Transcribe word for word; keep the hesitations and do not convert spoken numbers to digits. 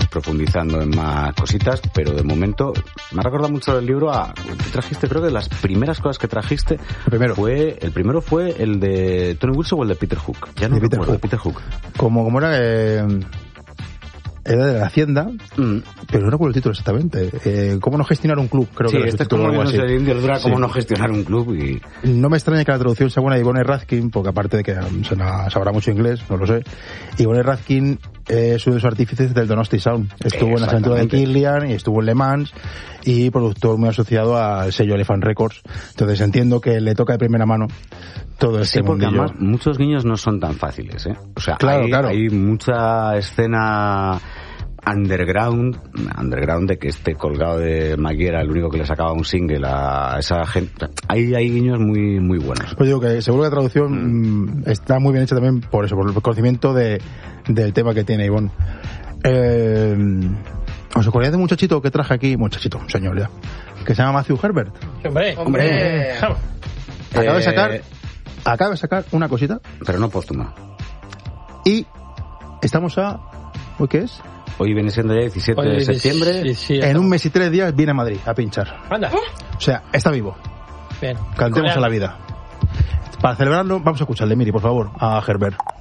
iremos profundizando en más cositas, pero de momento me ha recordado mucho el libro a... ¿Qué trajiste? Creo que de las primeras cosas que trajiste primero. fue el primero fue el de Tony Wilson o el de Peter Hook. Ya no de Peter recuerdo, Hook. Peter Hook. Como, como era... Eh... Era de la Hacienda, mm. pero no recuerdo el título exactamente. Eh, ¿Cómo no gestionar un club? Creo sí, que este es como el de Indio Dura, cómo sí. no gestionar un club. Y no me extraña que la traducción sea buena de Ivone Razkin, porque aparte de que se sabrá mucho inglés, no lo sé. Ivone Razkin es uno de los artífices del Donosti Sound. Estuvo en la aventura de Killian y estuvo en Le Mans y productor muy asociado al sello Elephant Records. Entonces entiendo que le toca de primera mano todo este sí, porque mundillo. además muchos guiños no son tan fáciles, ¿eh? O sea, claro, hay, claro. hay mucha escena underground, underground de que esté colgado de Maguera, el único que le sacaba un single a esa gente. Hay, hay guiños muy muy buenos. Pues digo que seguro que la traducción mm. está muy bien hecha también por eso, por el conocimiento de, del tema que tiene Ivonne. Eh, ¿Os acordáis de un muchachito que traje aquí? Muchachito, un señor ya. Que se llama Matthew Herbert. Hombre, hombre. hombre. Acaba de sacar, Eh, acaba de sacar una cosita. Pero no póstuma. Y estamos a... ¿qué es? Hoy viene siendo ya diecisiete Oye, de septiembre. Sí, sí, en un mes y tres días viene a Madrid a pinchar. Anda. O sea, está vivo. Bien. Cantemos Coreano. a la vida. Para celebrarlo, vamos a escucharle, Miri, por favor, a Herbert.